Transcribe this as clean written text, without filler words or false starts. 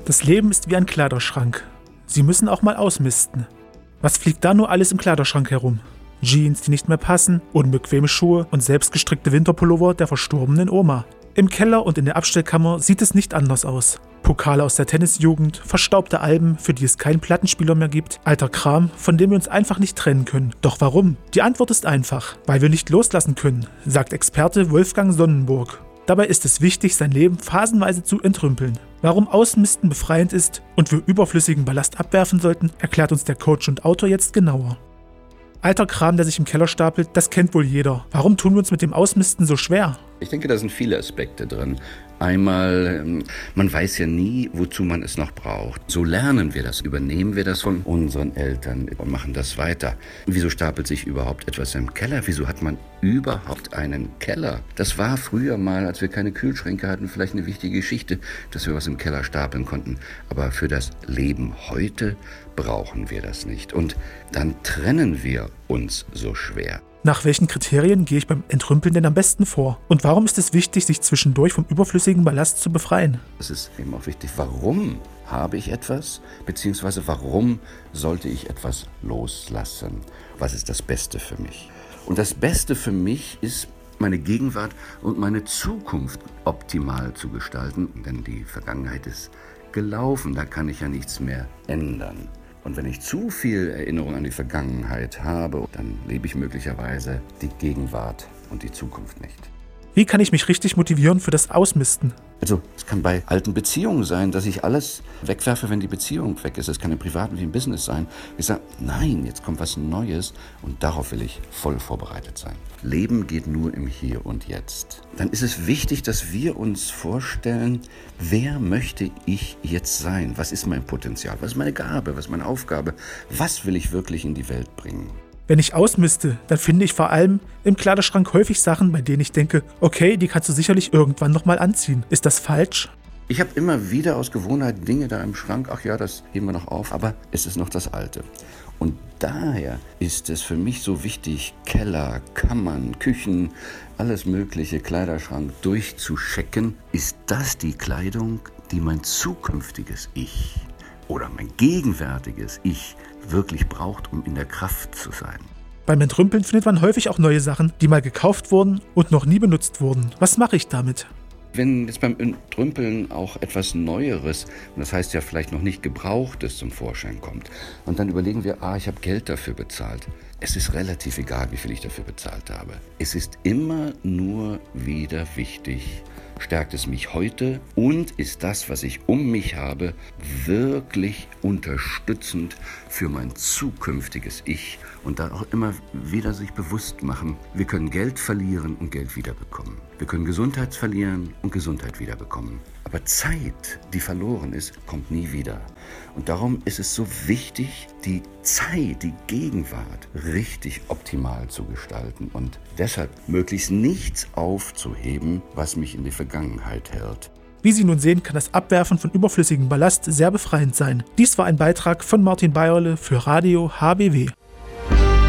Das Leben ist wie ein Kleiderschrank. Sie müssen auch mal ausmisten. Was fliegt da nur alles im Kleiderschrank herum? Jeans, die nicht mehr passen, unbequeme Schuhe und selbstgestrickte Winterpullover der verstorbenen Oma. Im Keller und in der Abstellkammer sieht es nicht anders aus. Pokale aus der Tennisjugend, verstaubte Alben, für die es keinen Plattenspieler mehr gibt, alter Kram, von dem wir uns einfach nicht trennen können. Doch warum? Die Antwort ist einfach: weil wir nicht loslassen können, sagt Experte Wolfgang Sonnenburg. Dabei ist es wichtig, sein Leben phasenweise zu entrümpeln. Warum Ausmisten befreiend ist und wir überflüssigen Ballast abwerfen sollten, erklärt uns der Coach und Autor jetzt genauer. Alter Kram, der sich im Keller stapelt, das kennt wohl jeder. Warum tun wir uns mit dem Ausmisten so schwer? Ich denke, da sind viele Aspekte drin. Einmal, man weiß ja nie, wozu man es noch braucht. So lernen wir das, übernehmen wir das von unseren Eltern und machen das weiter. Wieso stapelt sich überhaupt etwas im Keller? Wieso hat man überhaupt einen Keller? Das war früher mal, als wir keine Kühlschränke hatten, vielleicht eine wichtige Geschichte, dass wir was im Keller stapeln konnten. Aber für das Leben heute brauchen wir das nicht. Und dann trennen wir uns so schwer. Nach welchen Kriterien gehe ich beim Entrümpeln denn am besten vor? Und warum ist es wichtig, sich zwischendurch vom überflüssigen Ballast zu befreien? Es ist eben auch wichtig, warum habe ich etwas, beziehungsweise warum sollte ich etwas loslassen? Was ist das Beste für mich? Und das Beste für mich ist, meine Gegenwart und meine Zukunft optimal zu gestalten, denn die Vergangenheit ist gelaufen, da kann ich ja nichts mehr ändern. Und wenn ich zu viel Erinnerung an die Vergangenheit habe, dann lebe ich möglicherweise die Gegenwart und die Zukunft nicht. Wie kann ich mich richtig motivieren für das Ausmisten? Also es kann bei alten Beziehungen sein, dass ich alles wegwerfe, wenn die Beziehung weg ist. Es kann im Privaten wie im Business sein. Ich sage, nein, jetzt kommt was Neues und darauf will ich voll vorbereitet sein. Leben geht nur im Hier und Jetzt. Dann ist es wichtig, dass wir uns vorstellen, wer möchte ich jetzt sein? Was ist mein Potenzial? Was ist meine Gabe? Was ist meine Aufgabe? Was will ich wirklich in die Welt bringen? Wenn ich ausmiste, dann finde ich vor allem im Kleiderschrank häufig Sachen, bei denen ich denke, okay, die kannst du sicherlich irgendwann nochmal anziehen. Ist das falsch? Ich habe immer wieder aus Gewohnheit Dinge da im Schrank, ach ja, das heben wir noch auf, aber es ist noch das Alte. Und daher ist es für mich so wichtig, Keller, Kammern, Küchen, alles mögliche, Kleiderschrank durchzuchecken. Ist das die Kleidung, die mein zukünftiges Ich oder mein gegenwärtiges Ich wirklich braucht, um in der Kraft zu sein? Beim Entrümpeln findet man häufig auch neue Sachen, die mal gekauft wurden und noch nie benutzt wurden. Was mache ich damit? Wenn jetzt beim Entrümpeln auch etwas Neueres, und das heißt ja vielleicht noch nicht Gebrauchtes, zum Vorschein kommt, und dann überlegen wir, ich habe Geld dafür bezahlt. Es ist relativ egal, wie viel ich dafür bezahlt habe. Es ist immer nur wieder wichtig, stärkt es mich heute und ist das, was ich um mich habe, wirklich unterstützend für mein zukünftiges Ich und da auch immer wieder sich bewusst machen, wir können Geld verlieren und Geld wiederbekommen. Wir können Gesundheit verlieren und Gesundheit wiederbekommen. Aber Zeit, die verloren ist, kommt nie wieder. Und darum ist es so wichtig, die Zeit, die Gegenwart richtig optimal zu gestalten und deshalb möglichst nichts aufzuheben, was mich in die Vergangenheit hält. Wie Sie nun sehen, kann das Abwerfen von überflüssigem Ballast sehr befreiend sein. Dies war ein Beitrag von Martin Bayerle für Radio HBW.